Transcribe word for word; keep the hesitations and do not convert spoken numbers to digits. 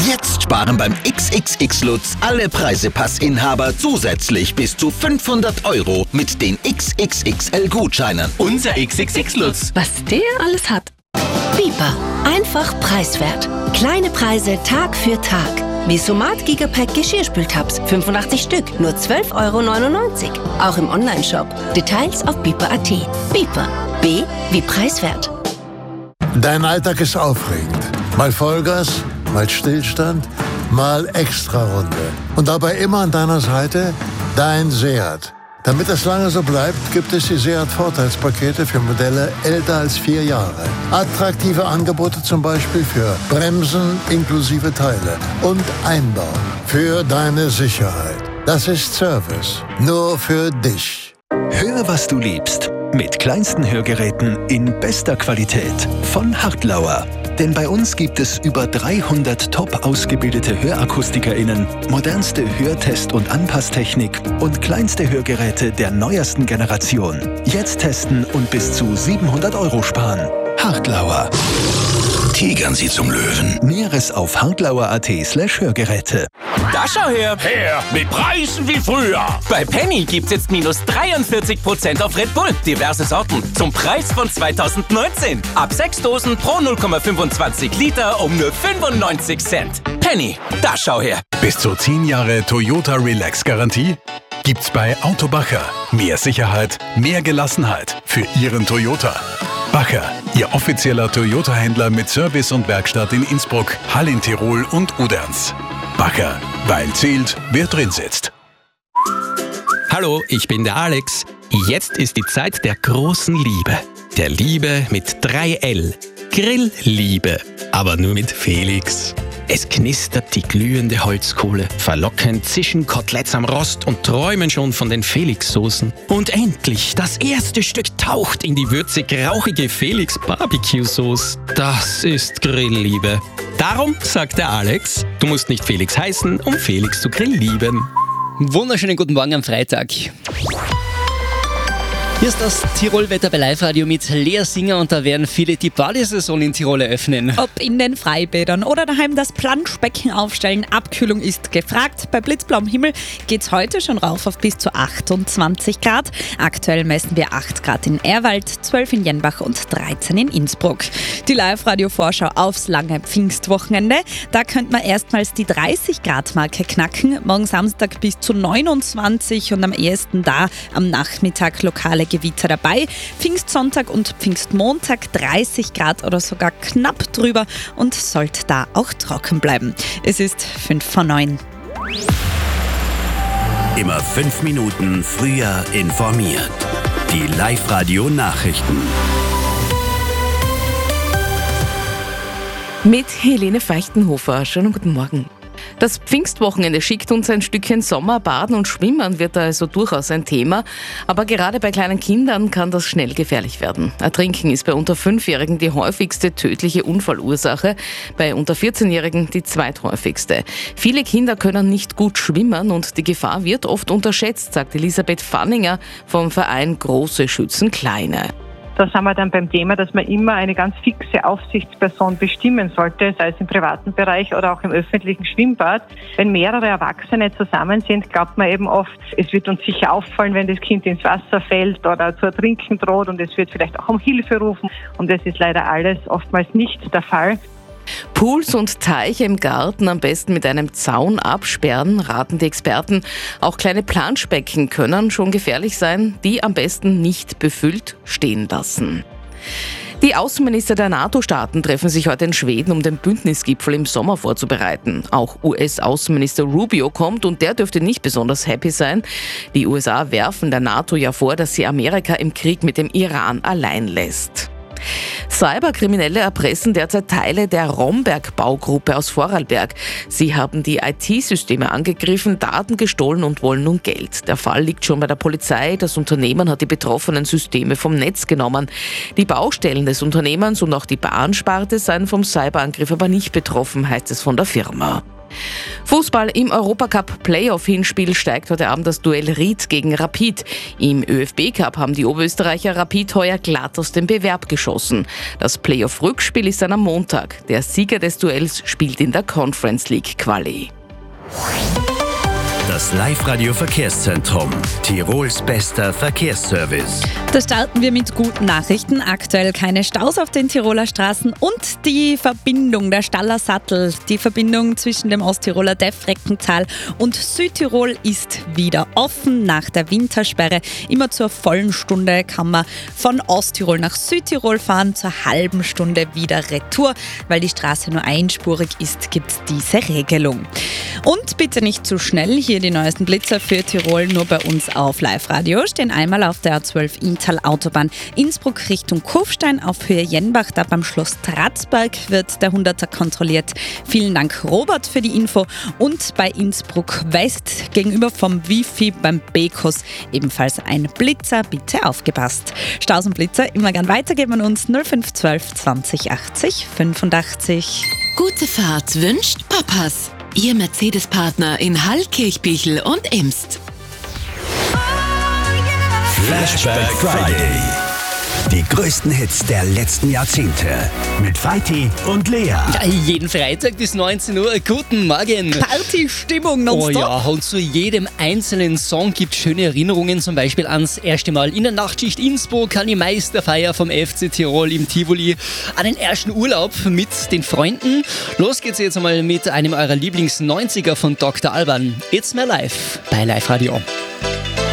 Jetzt sparen beim X X X Lutz alle Preisepassinhaber zusätzlich bis zu fünfhundert Euro mit den X X X L-Gutscheinen. Unser X X X Lutz. Was der alles hat. Biper. Einfach preiswert. Kleine Preise Tag für Tag. Wie Somat Gigapack Geschirrspültabs. fünfundachtzig Stück. Nur zwölf Euro neunundneunzig. Auch im Onlineshop. Details auf biper punkt at. Biper. B wie preiswert. Dein Alltag ist aufregend. Mal Vollgas, mal Stillstand, mal Extrarunde. Und dabei immer an deiner Seite dein Seat. Damit es lange so bleibt, gibt es die Seat-Vorteilspakete für Modelle älter als vier Jahre. Attraktive Angebote zum Beispiel für Bremsen inklusive Teile und Einbau. Für deine Sicherheit. Das ist Service. Nur für dich. Hör, was du liebst. Mit kleinsten Hörgeräten in bester Qualität von Hartlauer. Denn bei uns gibt es über dreihundert top ausgebildete HörakustikerInnen, modernste Hörtest- und Anpasstechnik und kleinste Hörgeräte der neuesten Generation. Jetzt testen und bis zu siebenhundert Euro sparen. Hartlauer. Tigern Sie zum Löwen. Näheres auf hartlauer.at slash Hörgeräte. Da schau her. Her, mit Preisen wie früher. Bei Penny gibt's jetzt minus dreiundvierzig Prozent auf Red Bull. Diverse Sorten zum Preis von zweitausendneunzehn. Ab sechs Dosen pro null Komma fünfundzwanzig Liter um nur fünfundneunzig Cent. Penny, da schau her. Bis zu zehn Jahre Toyota Relax Garantie gibt's bei Autobacher. Mehr Sicherheit, mehr Gelassenheit für Ihren Toyota. Bacher, Ihr offizieller Toyota-Händler mit Service und Werkstatt in Innsbruck, Hall in Tirol und Uderns. Bacher, weil zählt, wer drin sitzt. Hallo, ich bin der Alex. Jetzt ist die Zeit der großen Liebe. Der Liebe mit drei L. Grillliebe. Aber nur mit Felix. Es knistert die glühende Holzkohle, verlockend zischen Koteletts am Rost und träumen schon von den Felix-Soßen. Und endlich, das erste Stück taucht in die würzig-rauchige Felix-Barbecue-Sauce. Das ist Grillliebe. Darum sagt der Alex, du musst nicht Felix heißen, um Felix zu grilllieben. Wunderschönen guten Morgen am Freitag. Hier ist das Tirol-Wetter bei Live-Radio mit Lea Singer und da werden viele die Badesaison in Tirol eröffnen. Ob in den Freibädern oder daheim das Planschbecken aufstellen, Abkühlung ist gefragt. Bei blitzblauem Himmel geht's heute schon rauf auf bis zu achtundzwanzig Grad. Aktuell messen wir acht Grad in Ehrwald, zwölf in Jenbach und dreizehn in Innsbruck. Die Live-Radio-Vorschau aufs lange Pfingstwochenende. Da könnte man erstmals die dreißig Grad Marke knacken. Morgen Samstag bis zu neunundzwanzig und am ehesten da am Nachmittag lokale Gewitter dabei. Pfingstsonntag und Pfingstmontag dreißig Grad oder sogar knapp drüber und sollte da auch trocken bleiben. Es ist fünf vor neun. Immer fünf Minuten früher informiert. Die Live-Radio-Nachrichten. Mit Helene Feichtenhofer. Schönen guten Morgen. Das Pfingstwochenende schickt uns ein Stückchen Sommer. Baden und Schwimmen wird da also durchaus ein Thema. Aber gerade bei kleinen Kindern kann das schnell gefährlich werden. Ertrinken ist bei unter Fünfjährigen die häufigste tödliche Unfallursache, bei unter vierzehnjährigen die zweithäufigste. Viele Kinder können nicht gut schwimmen und die Gefahr wird oft unterschätzt, sagt Elisabeth Fanninger vom Verein Große schützen Kleine. Da sind wir dann beim Thema, dass man immer eine ganz fixe Aufsichtsperson bestimmen sollte, sei es im privaten Bereich oder auch im öffentlichen Schwimmbad. Wenn mehrere Erwachsene zusammen sind, glaubt man eben oft, es wird uns sicher auffallen, wenn das Kind ins Wasser fällt oder zu ertrinken droht und es wird vielleicht auch um Hilfe rufen. Und das ist leider alles oftmals nicht der Fall. Pools und Teiche im Garten am besten mit einem Zaun absperren, raten die Experten. Auch kleine Planschbecken können schon gefährlich sein, die am besten nicht befüllt stehen lassen. Die Außenminister der NATO-Staaten treffen sich heute in Schweden, um den Bündnisgipfel im Sommer vorzubereiten. Auch U S-Außenminister Rubio kommt und der dürfte nicht besonders happy sein. Die U S A werfen der NATO ja vor, dass sie Amerika im Krieg mit dem Iran allein lässt. Cyberkriminelle erpressen derzeit Teile der Romberg-Baugruppe aus Vorarlberg. Sie haben die I T-Systeme angegriffen, Daten gestohlen und wollen nun Geld. Der Fall liegt schon bei der Polizei. Das Unternehmen hat die betroffenen Systeme vom Netz genommen. Die Baustellen des Unternehmens und auch die Bahnsparte seien vom Cyberangriff aber nicht betroffen, heißt es von der Firma. Fußball im Europacup-Playoff-Hinspiel steigt heute Abend das Duell Ried gegen Rapid. Im ÖFB-Cup haben die Oberösterreicher Rapid heuer glatt aus dem Bewerb geschossen. Das Playoff-Rückspiel ist dann am Montag. Der Sieger des Duells spielt in der Conference League Quali. Das Live-Radio-Verkehrszentrum. Tirols bester Verkehrsservice. Da starten wir mit guten Nachrichten. Aktuell keine Staus auf den Tiroler Straßen und die Verbindung der Staller Sattel, die Verbindung zwischen dem Osttiroler Deffreckental und Südtirol ist wieder offen nach der Wintersperre. Immer zur vollen Stunde kann man von Osttirol nach Südtirol fahren, zur halben Stunde wieder retour. Weil die Straße nur einspurig ist, gibt es diese Regelung. Und bitte nicht zu schnell, hier die neuesten Blitzer für Tirol nur bei uns auf Live-Radio. Stehen einmal auf der A zwölf Inntal-Autobahn Innsbruck Richtung Kufstein auf Höhe Jenbach. Da beim Schloss Tratzberg wird der hunderter kontrolliert. Vielen Dank, Robert, für die Info. Und bei Innsbruck West gegenüber vom Wifi beim Bekos ebenfalls ein Blitzer. Bitte aufgepasst. Staus und Blitzer immer gern weitergeben an uns null fünf eins zwei zwanzig achtzig fünfundachtzig. Gute Fahrt wünscht Papas. Ihr Mercedes-Partner in Hall, Kirchbichel und Imst. Flashback Friday. Die größten Hits der letzten Jahrzehnte. Mit Feiti und Lea. Ja, jeden Freitag bis neunzehn Uhr. Guten Morgen. Partystimmung nonstop. Oh ja, und zu jedem einzelnen Song gibt es schöne Erinnerungen. Zum Beispiel ans erste Mal in der Nachtschicht Innsbruck, an die Meisterfeier vom F C Tirol im Tivoli, an den ersten Urlaub mit den Freunden. Los geht's jetzt einmal mit einem eurer Lieblings-neunziger von Doktor Alban. It's My Life bei Live Radio.